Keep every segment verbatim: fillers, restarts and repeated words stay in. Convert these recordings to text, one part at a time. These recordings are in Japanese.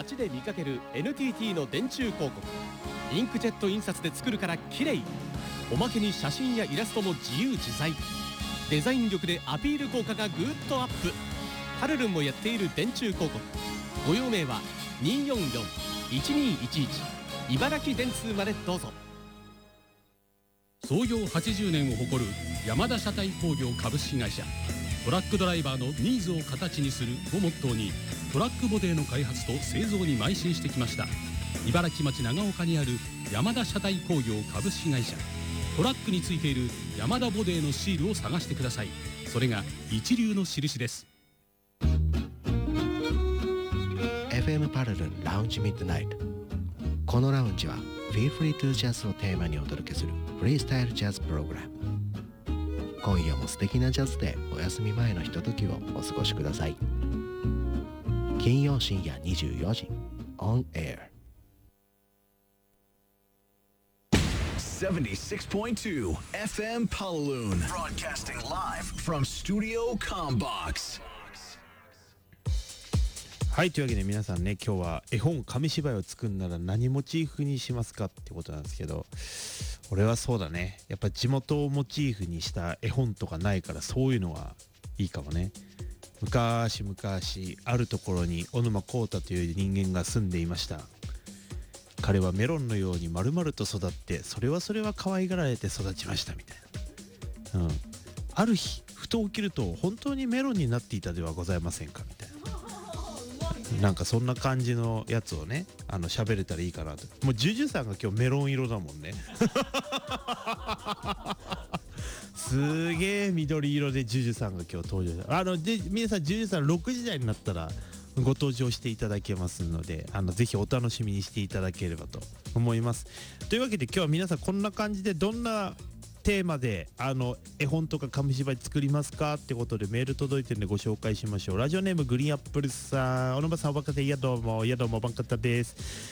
街で見かける エヌティーティー の電柱広告。インクジェット印刷で作るから綺麗。おまけに写真やイラストも自由自在。デザイン力でアピール効果がぐーっとアップ。パルルンもやっている電柱広告。ご用命はにーよんよん いちにーいちいち茨城電通までどうぞ。 創業はちじゅうねんを誇る山田車体工業株式会社。トラックドライバーのニーズを形にするをモットーに、トラックボディの開発と製造に邁進してきました。茨城町長岡にある山田車体工業株式会社。トラックについている山田ボディのシールを探してください。それが一流の印です。 エフエム パルルンラウンジミッドナイト。このラウンジは Feel Free to Jazz をテーマにお届けするフリースタイルジャズプログラム。今夜も素敵なジャズでお休み前のひとときをお過ごしください。金曜深夜にじゅうよじ On Air seventy-six point two F M Paloon, broadcasting live from Studio Combox。 はい、というわけで皆さんね、今日は絵本紙芝居を作るなら何モチーフにしますかってことなんですけど、俺はそうだね、やっぱ地元をモチーフにした絵本とかないから、そういうのはいいかもね。昔々あるところに小沼孝太という人間が住んでいました。彼はメロンのように丸々と育って、それはそれは可愛がられて育ちましたみたいな。うん。ある日ふと起きると本当にメロンになっていたではございませんかみたいな。なんかそんな感じのやつをね、あの喋れたらいいかなと。もうジュジュさんが今日メロン色だもんね。すげえ緑色でジュジュさんが今日登場。あので皆さんジュジュさんろくじ台になったらご登場していただけますので、あのぜひお楽しみにしていただければと思います。というわけで今日は皆さんこんな感じで、どんなテーマであの絵本とか紙芝居作りますかってことでメール届いてるんでご紹介しましょう。ラジオネームグリーンアップルさん、小野場さんおばかで、いやどうもいやどうもばんかったです。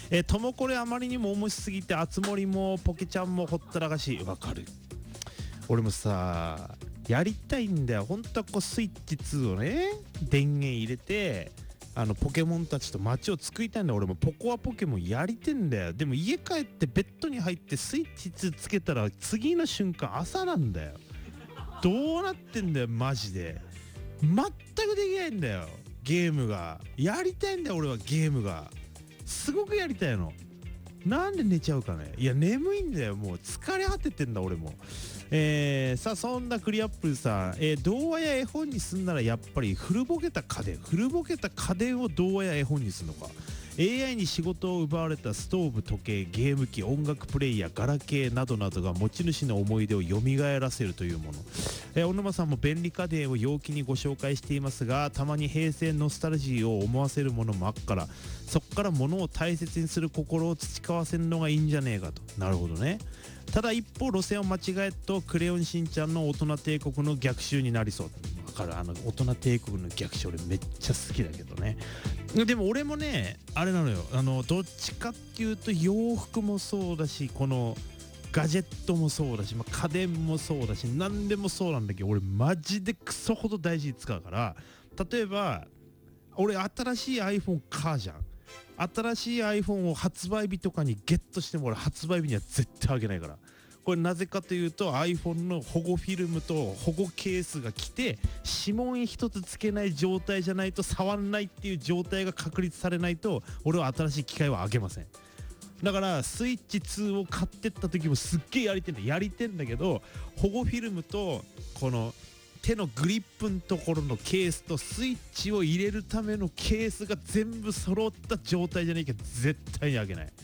えー、ともこれあまりにも面白すぎて、あつ森もポケちゃんもほったらかし。わかる。俺もさやりたいんだよ本当は。こうスイッチツーをね電源入れて、あのポケモンたちと街を作りたいんだよ。俺もポコアポケモンやりてんだよ。でも家帰ってベッドに入ってスイッチツーつけたら次の瞬間朝なんだよ。どうなってんだよマジで。全くできないんだよゲームが。やりたいんだよ俺はゲームが。すごくやりたいの。なんで寝ちゃうかね。いや眠いんだよ、もう疲れ果ててんだ俺も。えー、さあそんなクリアップルさん、えー、童話や絵本にすんならやっぱり古ぼけた家電古ぼけた家電を童話や絵本にするのか。 エーアイ に仕事を奪われたストーブ、時計、ゲーム機、音楽プレイヤー、ガラケーなどなどが持ち主の思い出を蘇らせるというもの。えー、小沼さんも便利家電を陽気にご紹介していますが、たまに平成ノスタルジーを思わせるものもあっから、そこから物を大切にする心を培わせるのがいいんじゃねえかと。なるほどね。ただ一方路線を間違えるとクレヨンしんちゃんの大人帝国の逆襲になりそう。わかる。あの大人帝国の逆襲俺めっちゃ好きだけどね。でも俺もねあれなのよ、あのどっちかっていうと洋服もそうだし、このガジェットもそうだし、まあ、家電もそうだし、何でもそうなんだけど、俺マジでクソほど大事に使うから。例えば俺新しい iPhone 買うじゃん。新しい iPhone を発売日とかにゲットしても俺発売日には絶対あげないから。これなぜかというと iPhone の保護フィルムと保護ケースが来て指紋一つつけない状態じゃないと触んないっていう状態が確立されないと俺は新しい機械はあげません。だからスイッチツーを買ってった時もすっげえやりてんだやりてんだけど、保護フィルムとこの手のグリップのところのケースとスイッチを入れるためのケースが全部揃った状態じゃないけど絶対にあげない。